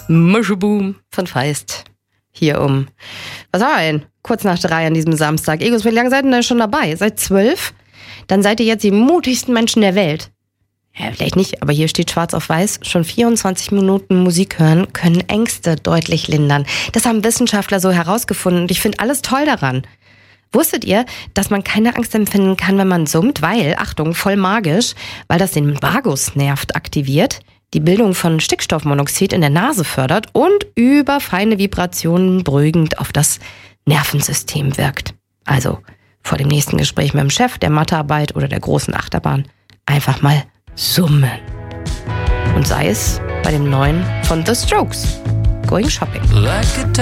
Musheboom von Feist. Hier was war denn? Kurz nach 3 an diesem Samstag. Egos, wie lange seid ihr denn schon dabei? Seit 12? Dann seid ihr jetzt die mutigsten Menschen der Welt. Ja, vielleicht nicht, aber hier steht schwarz auf weiß, schon 24 Minuten Musik hören können Ängste deutlich lindern. Das haben Wissenschaftler so herausgefunden und ich finde alles toll daran. Wusstet ihr, dass man keine Angst empfinden kann, wenn man summt? Weil, Achtung, voll magisch, weil das den Vagusnerv aktiviert, die Bildung von Stickstoffmonoxid in der Nase fördert und über feine Vibrationen beruhigend auf das Nervensystem wirkt. Also vor dem nächsten Gespräch mit dem Chef, der Mathearbeit oder der großen Achterbahn einfach mal summen. Und sei es bei dem neuen von The Strokes, Going Shopping.